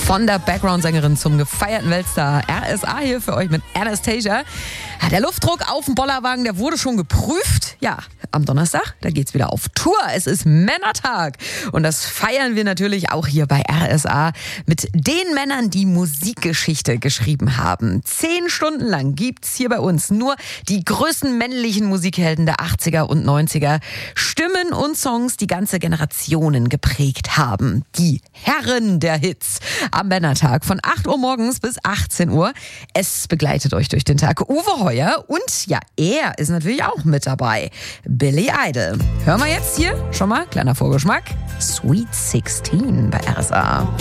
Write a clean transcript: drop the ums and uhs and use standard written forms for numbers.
Von der Background-Sängerin zum gefeierten Weltstar. RSA hier für euch mit Anastasia. Der Luftdruck auf dem Bollerwagen, der wurde schon geprüft. Ja, am Donnerstag, da geht's wieder auf Tour. Es ist Männertag. Und das feiern wir natürlich auch hier bei RSA mit den Männern, die Musikgeschichte geschrieben haben. 10 Stunden lang gibt's hier bei uns nur die größten männlichen Musikhelden der 80er und 90er. Stimmen und Songs, die ganze Generationen geprägt haben. Die Herren der Hits. Am Männertag von 8 Uhr morgens bis 18 Uhr. Es begleitet euch durch den Tag Uwe Heuer und ja, er ist natürlich auch mit dabei. Billy Idol. Hören wir jetzt hier schon mal, kleiner Vorgeschmack, Sweet 16 bei RSA.